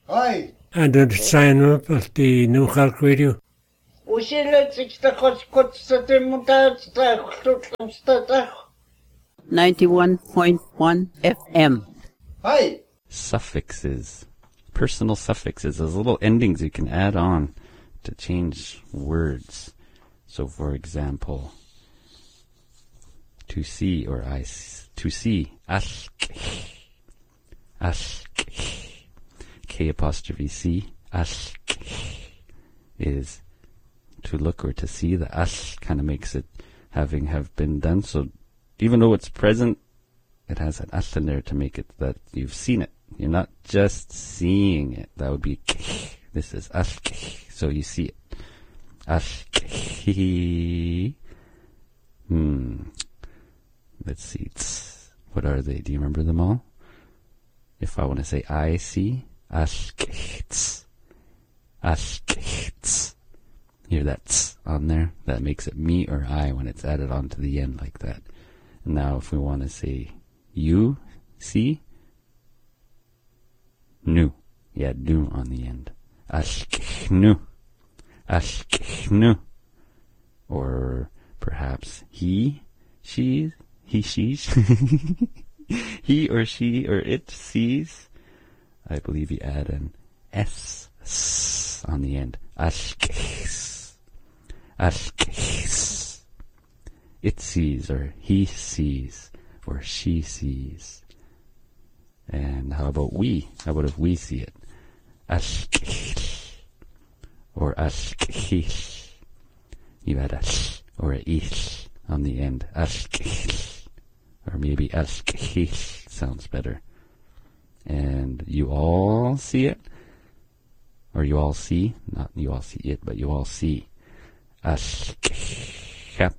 Hi. And to sign up at the New Clark Radio. Usielec 91.1 FM. Hi. Suffixes. Personal suffixes. Those little endings you can add on to change words. So, for example, to see or to see. Ask. K apostrophe C. Ask is to look or to see. The ask kind of makes it have been done. So even though it's present, it has an ask in there to make it that you've seen it. You're not just seeing it. That would be this is ask. So you see it. Ask. Let's see. What are they? Do you remember them all? If I want to say I see, ask. Hear that t's on there? That makes it me or I when it's added on to the end like that. And now if we want to say you see, nu. Yeah, nu on the end. Asknu. Or perhaps he, she's, he or she or it sees. I believe you add an S on the end. Askes. It sees or he sees or she sees. And how about we? How about if we see it? Askes or askes. You add a sh or a ish on the end. Askes. Or maybe askes sounds better. And you all see it? Or you all see? Not you all see it, but you all see. Askep.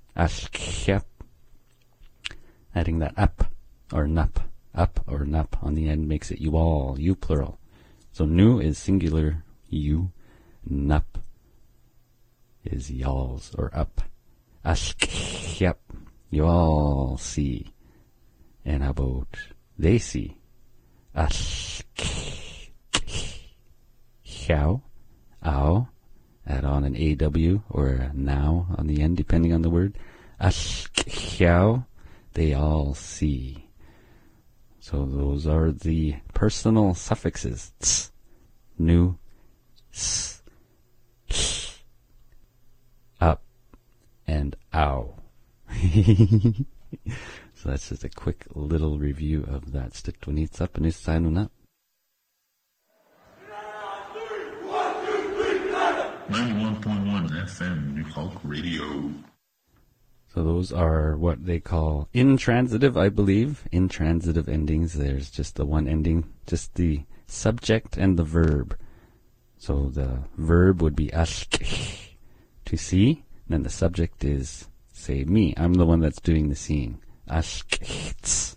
Adding that up or nup. Up or nup on the end makes it you all, you plural. So nu is singular, you. Nup is y'alls or up. Askep. You all see. And how about they see? Ask. How. Ow. Add on an AW or a now on the end, depending on the word. Ask. How. They all see. So those are the personal suffixes. Ts, nu, s, up, and ow. So that's just a quick little review of that. Stittunitsa Panissanuna. 91.1 FM, New Clark Radio. So those are what they call intransitive, I believe. Intransitive endings. There's just the one ending, just the subject and the verb. So the verb would be ask, to see. And then the subject is, say, me. I'm the one that's doing the seeing. Askits.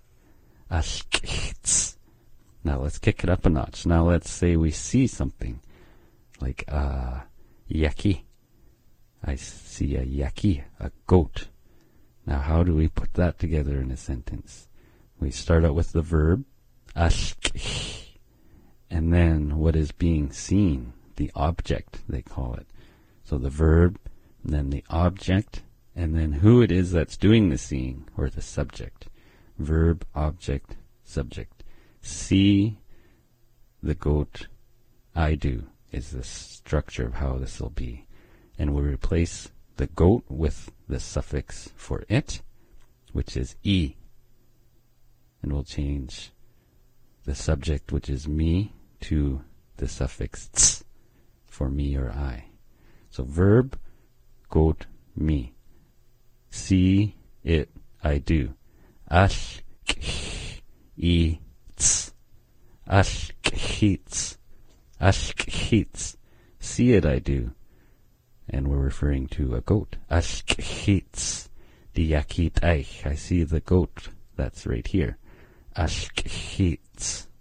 Now let's kick it up a notch. Now let's say we see something. Like, yaki. I see a yaki, a goat. Now how do we put that together in a sentence? We start out with the verb, ask, and then what is being seen, the object, they call it. So the verb, and then the object, and then who it is that's doing the seeing, or the subject. Verb, object, subject. See the goat, I do, is the structure of how this will be. And we'll replace the goat with the suffix for it, which is e. And we'll change the subject, which is me, to the suffix ts for me or I. So verb, goat, me. See, it, I do. Ash, e, ts. Ash, hits. Ash, hits. See it, I do. And we're referring to a goat. Ashkits. The yakit eich. I see the goat. That's right here. Ashkits.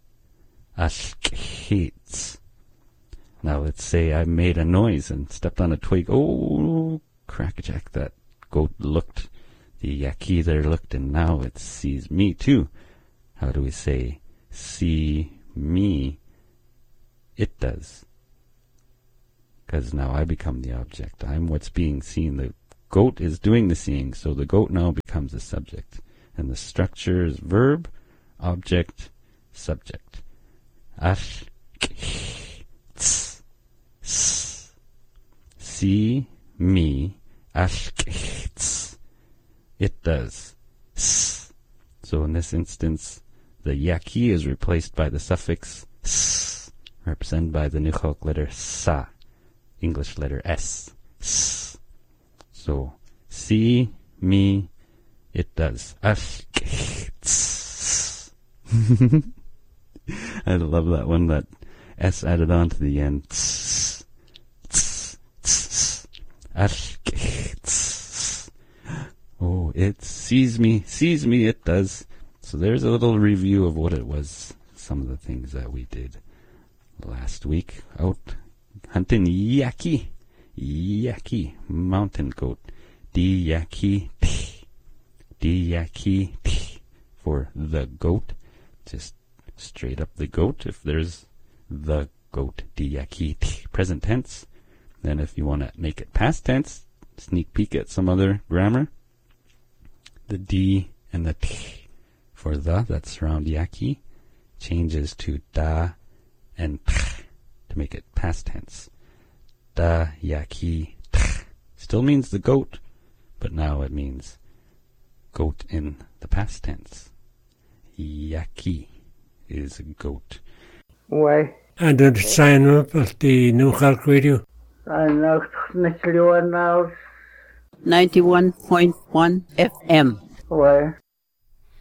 Now let's say I made a noise and stepped on a twig. Oh, crackerjack, that goat looked. The yaki there looked, and now it sees me too. How do we say see me? It does. Because now I become the object. I'm what's being seen. The goat is doing the seeing, so the goat now becomes the subject. And the structure is verb, object, subject. Ash, ts, s. See me, ash, ts. It does. S. So in this instance, the yaki is replaced by the suffix s, represented by the Nukhalk letter sa, English letter s. S. So, see me, it does. Ash, ts. I love that one, that s added on to the end. Tss, tss, tss. Ash, tss. Oh, it sees me, it does. So there's a little review of what it was, some of the things that we did last week out hunting yaki, mountain goat. D-yaki, D-yaki, for the goat. Just straight up the goat. If there's the goat, D-yaki, present tense. Then if you want to make it past tense, sneak peek at some other grammar. The D and the T for the, that's around yaki, changes to da and to make it past tense. Da, yaki, still means the goat, but now it means goat in the past tense. Yaki is a goat. Why? And then sign up at the Nukhalk Radio. I'm not necessarily now. 91.1 FM. Why?